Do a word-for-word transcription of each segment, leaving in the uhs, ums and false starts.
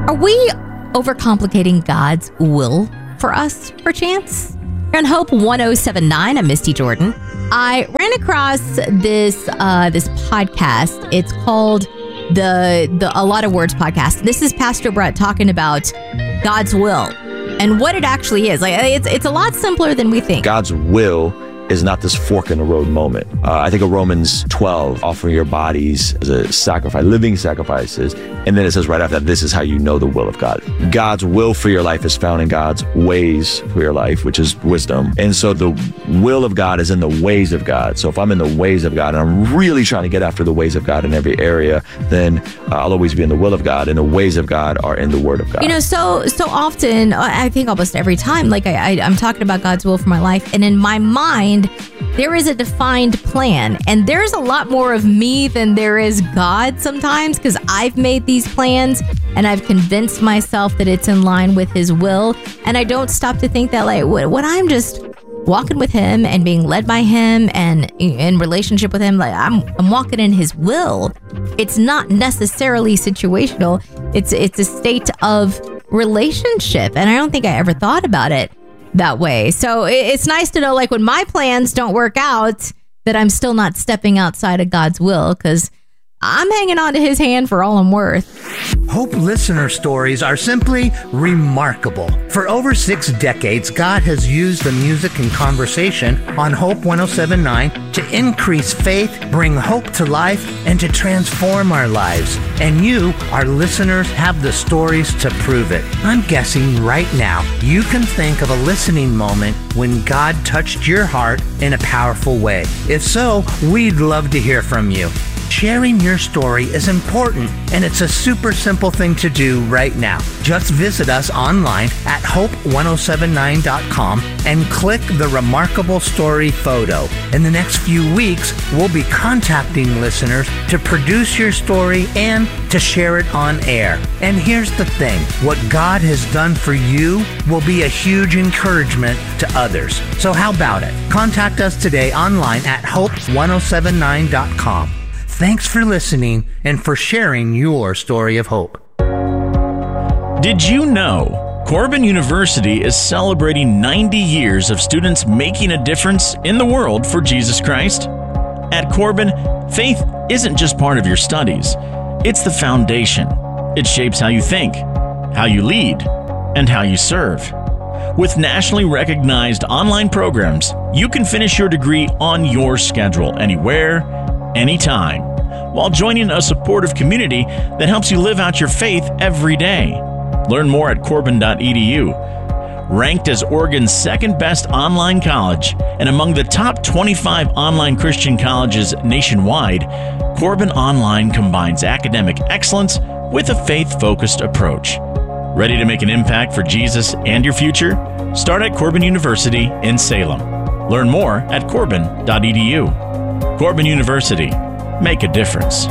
Are we overcomplicating God's will for us, perchance? Here on Hope one oh seven point nine, I'm Misty Jordan. I ran across this uh, this podcast. It's called the the A Lot of Words podcast. This is Pastor Brett talking about God's will and what it actually is. Like it's it's a lot simpler than we think. God's will is not this fork in the road moment. Uh, I think of Romans twelve, offering your bodies as a sacrifice, living sacrifices. And then it says right after that, this is how you know the will of God. God's will for your life is found in God's ways for your life, which is wisdom. And so the will of God is in the ways of God. So if I'm in the ways of God and I'm really trying to get after the ways of God in every area, then uh, I'll always be in the will of God, and the ways of God are in the word of God. You know, so so often, I think almost every time, like I, I, I'm talking about God's will for my life, and in my mind, there is a defined plan, and there's a lot more of me than there is God sometimes, because I've made these plans and I've convinced myself that it's in line with his will, and I don't stop to think that like when I'm just walking with him and being led by him and in relationship with him, like I'm I'm walking in his will. It's not necessarily situational. It's it's a state of relationship, and I don't think I ever thought about it that way. So it's nice to know, like, when my plans don't work out, that I'm still not stepping outside of God's will, because I'm hanging on to his hand for all I'm worth. Hope listener stories are simply remarkable. For over six decades, God has used the music and conversation on Hope one oh seven point nine to increase faith, bring hope to life, and to transform our lives. And you, our listeners, have the stories to prove it. I'm guessing right now you can think of a listening moment when God touched your heart in a powerful way. If so, we'd love to hear from you. Sharing your story is important, and it's a super simple thing to do right now. Just visit us online at hope one oh seven nine dot com and click the Remarkable Story photo. In the next few weeks, we'll be contacting listeners to produce your story and to share it on air. And here's the thing, what God has done for you will be a huge encouragement to others. So how about it? Contact us today online at hope one oh seven nine dot com. Thanks for listening and for sharing your story of hope. Did you know Corbin University is celebrating ninety years of students making a difference in the world for Jesus Christ? At Corbin, faith isn't just part of your studies. It's the foundation. It shapes how you think, how you lead, and how you serve. With nationally recognized online programs, you can finish your degree on your schedule, anywhere, anytime, while joining a supportive community that helps you live out your faith every day. Learn more at corbin dot e d u. Ranked as Oregon's second best online college and among the top twenty-five online Christian colleges nationwide, Corbin Online combines academic excellence with a faith-focused approach. Ready to make an impact for Jesus and your future? Start at Corbin University in Salem. Learn more at corbin dot e d u. Corbin University. Make a difference.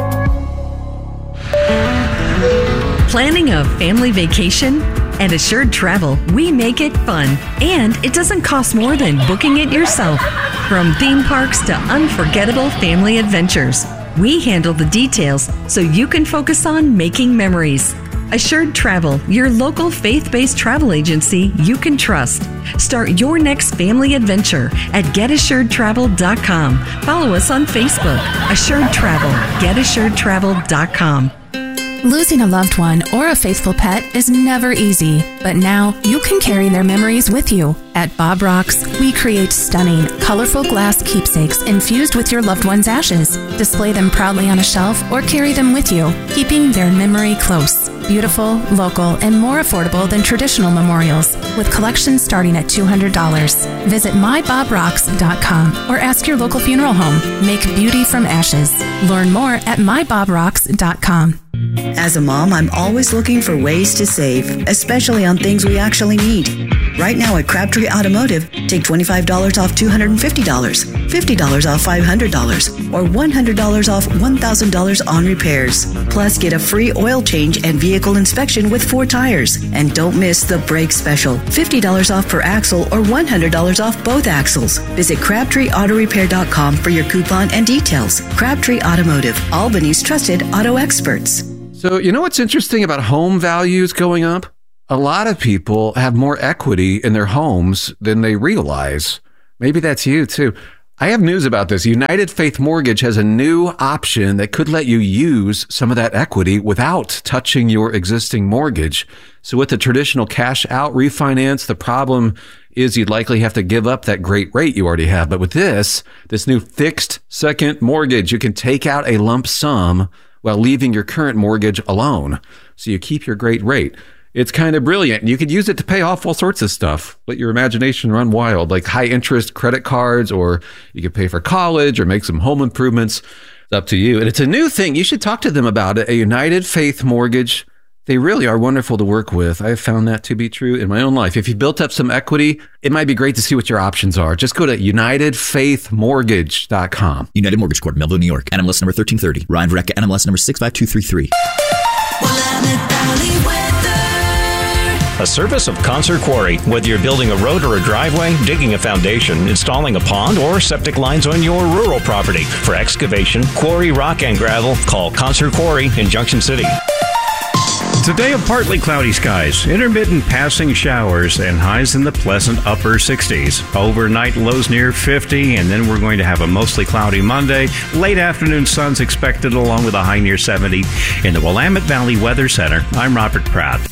Planning a family vacation? At Assured Travel, we make it fun, and it doesn't cost more than booking it yourself. From theme parks to unforgettable family adventures, we handle the details so you can focus on making memories. Assured Travel, your local faith-based travel agency you can trust. Start your next family adventure at get assured travel dot com. Follow us on Facebook. Assured Travel. get assured travel dot com. Losing a loved one or a faithful pet is never easy, but now you can carry their memories with you. At Bob Rocks, we create stunning, colorful glass keepsakes infused with your loved one's ashes. Display them proudly on a shelf or carry them with you, keeping their memory close. Beautiful, local, and more affordable than traditional memorials, with collections starting at two hundred dollars. Visit my bob rocks dot com or ask your local funeral home. Make beauty from ashes. Learn more at my bob rocks dot com. As a mom, I'm always looking for ways to save, especially on things we actually need. Right now at Crabtree Automotive, take twenty-five dollars off two hundred fifty dollars, fifty dollars off five hundred dollars, or one hundred dollars off one thousand dollars on repairs. Plus, get a free oil change and vehicle inspection with four tires. And don't miss the brake special, fifty dollars off per axle or one hundred dollars off both axles. Visit crabtree auto repair dot com for your coupon and details. Crabtree Automotive, Albany's trusted auto experts. So, you know what's interesting about home values going up? A lot of people have more equity in their homes than they realize. Maybe that's you too. I have news about this. United Faith Mortgage has a new option that could let you use some of that equity without touching your existing mortgage. So with the traditional cash out refinance, the problem is you'd likely have to give up that great rate you already have. But with this, this new fixed second mortgage, you can take out a lump sum while leaving your current mortgage alone. So you keep your great rate. It's kind of brilliant. You could use it to pay off all sorts of stuff. Let your imagination run wild, like high interest credit cards, or you could pay for college or make some home improvements. It's up to you. And it's a new thing. You should talk to them about it. A United Faith Mortgage. They really are wonderful to work with. I have found that to be true in my own life. If you built up some equity, it might be great to see what your options are. Just go to united faith mortgage dot com. United Mortgage Corp, Melville, New York. N M L S number thirteen thirty. Ryan Verrecka, N M L S number six five two three three. A service of Concert Quarry. Whether you're building a road or a driveway, digging a foundation, installing a pond, or septic lines on your rural property. For excavation, quarry, rock, and gravel, call Concert Quarry in Junction City. It's a day of partly cloudy skies, intermittent passing showers, and highs in the pleasant upper sixties. Overnight lows near fifty, and then we're going to have a mostly cloudy Monday. Late afternoon sun's expected along with a high near seventy. In the Willamette Valley Weather Center, I'm Robert Pratt.